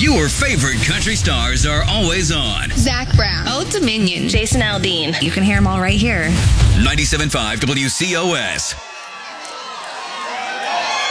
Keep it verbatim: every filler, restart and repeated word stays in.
Your favorite country stars are always on. Zach Brown. Old Dominion. Jason Aldean. You can hear them all right here. ninety-seven point five W C O S.